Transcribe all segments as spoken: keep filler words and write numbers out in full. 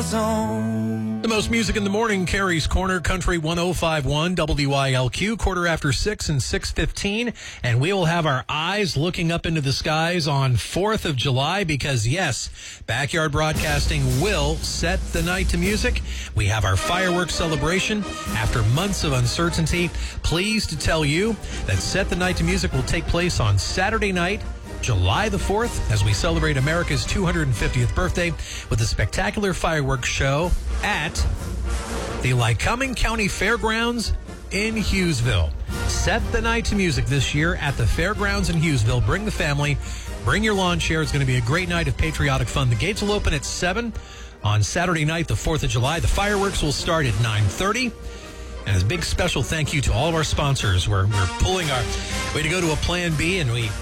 zone. The most music in the morning carries Corner Country one oh five point one W I L Q, quarter after six and six fifteen. And we will have our eyes looking up into the skies on fourth of July because, yes, Backyard Broadcasting will set the night to music. We have our fireworks celebration. After months of uncertainty, pleased to tell you that Set the Night to Music will take place on Saturday night, July the fourth, as we celebrate America's two hundred fiftieth birthday with a spectacular fireworks show at the Lycoming County Fairgrounds in Hughesville. Set the night to music this year at the Fairgrounds in Hughesville. Bring the family, bring your lawn chair. It's going to be a great night of patriotic fun. The gates will open at seven on Saturday night, the fourth of July. The fireworks will start at nine thirty. And a big special thank you to all of our sponsors. We're, we're pulling our way to go to a plan B, and we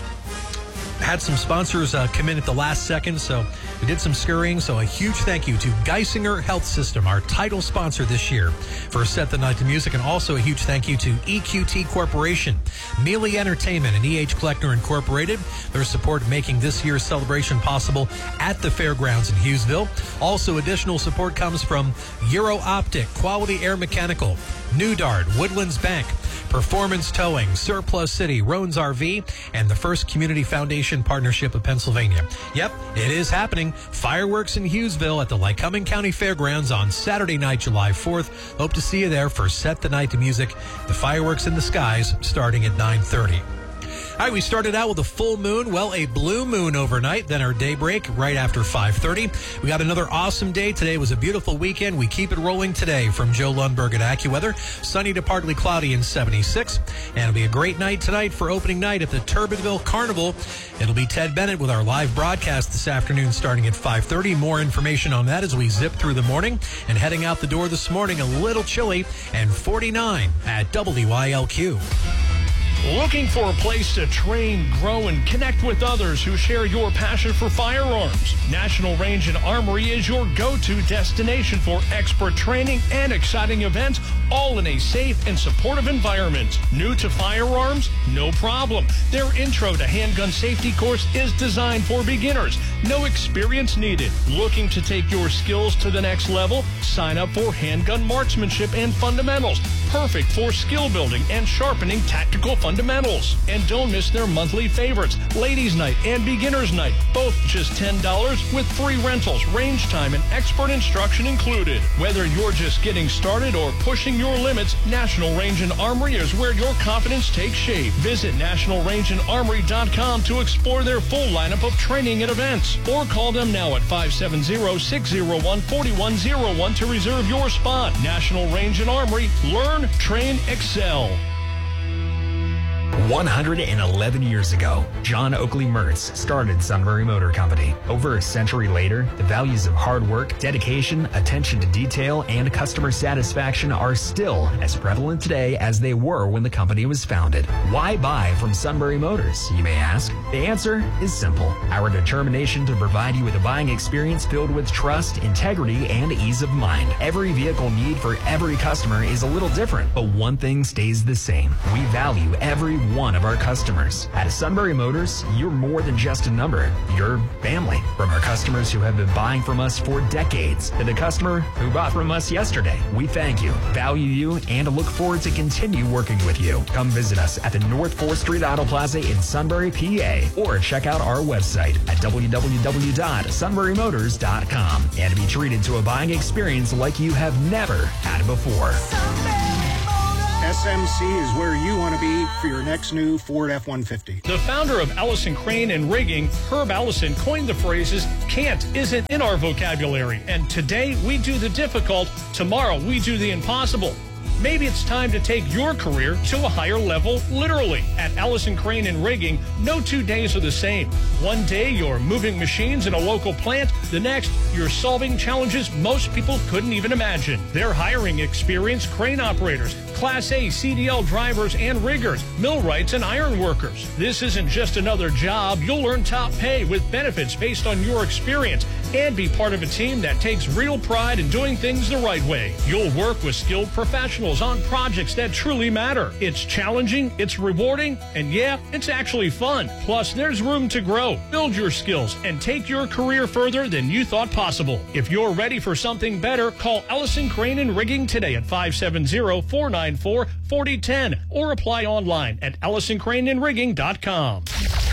had some sponsors uh, come in at the last second, so we did some scurrying. So a huge thank you to Geisinger Health System, our title sponsor this year for Set the Night to Music, and also a huge thank you to E Q T Corporation, Mealy Entertainment, and E H Kleckner Incorporated. Their support making this year's celebration possible at the Fairgrounds in Hughesville. Also, additional support comes from Euro Optic, Quality Air Mechanical, New Dart, Woodlands Bank, Performance Towing, Surplus City, Roans R V, and the First Community Foundation Partnership of Pennsylvania. Yep, it is happening. Fireworks in Hughesville at the Lycoming County Fairgrounds on Saturday night, July fourth. Hope to see you there for Set the Night to Music. The fireworks in the skies starting at nine thirty. All right, we started out with a full moon, well, a blue moon overnight, then our daybreak right after five thirty. We got another awesome day. Today was a beautiful weekend. We keep it rolling today from Joe Lundberg at AccuWeather. Sunny to partly cloudy in seventy-six. And it'll be a great night tonight for opening night at the Turbinville Carnival. It'll be Ted Bennett with our live broadcast this afternoon starting at five thirty. More information on that as we zip through the morning. And heading out the door this morning, a little chilly, and forty-nine at W I L Q. Looking for a place to train, grow, and connect with others who share your passion for firearms? National Range and Armory is your go-to destination for expert training and exciting events, all in a safe and supportive environment. New to firearms? No problem. Their Intro to Handgun Safety course is designed for beginners. No experience needed. Looking to take your skills to the next level? Sign up for Handgun Marksmanship and Fundamentals. Perfect for skill building and sharpening tactical fundamentals. And don't miss their monthly favorites, Ladies Night and Beginners Night, both just ten dollars with free rentals, range time, and expert instruction included. Whether you're just getting started or pushing your limits, National Range and Armory is where your confidence takes shape. Visit national range and armory dot com to explore their full lineup of training and events. Or call them now at five seven zero, six zero one, four one zero one to reserve your spot. National Range and Armory. Learn, train, excel. one hundred eleven years ago, John Oakley Mertz started Sunbury Motor Company. Over a century later, the values of hard work, dedication, attention to detail, and customer satisfaction are still as prevalent today as they were when the company was founded. Why buy from Sunbury Motors, you may ask? The answer is simple. Our determination to provide you with a buying experience filled with trust, integrity, and ease of mind. Every vehicle need for every customer is a little different, but one thing stays the same. We value every one of our customers. At Sunbury Motors, you're more than just a number. You're family. From our customers who have been buying from us for decades to the customer who bought from us yesterday, we thank you, value you, and look forward to continue working with you. Come visit us at the North fourth Street Auto Plaza in Sunbury, P A, or check out our website at w w w dot sunbury motors dot com and be treated to a buying experience like you have never had before. S M C is where you want to be for your next new Ford F one fifty. The founder of Allison Crane and Rigging, Herb Allison, coined the phrases, can't isn't in our vocabulary. And today we do the difficult, tomorrow we do the impossible. Maybe it's time to take your career to a higher level, literally. At Allison Crane and Rigging, no two days are the same. One day, you're moving machines in a local plant. The next, you're solving challenges most people couldn't even imagine. They're hiring experienced crane operators, Class A C D L drivers and riggers, millwrights and iron workers. This isn't just another job. You'll earn top pay with benefits based on your experience and be part of a team that takes real pride in doing things the right way. You'll work with skilled professionals on projects that truly matter. It's challenging, it's rewarding, and yeah, it's actually fun. Plus, there's room to grow, build your skills, and take your career further than you thought possible. If you're ready for something better, call Ellison Crane and Rigging today at five seven zero, four nine four, four zero one zero or apply online at ellison crane and rigging dot com.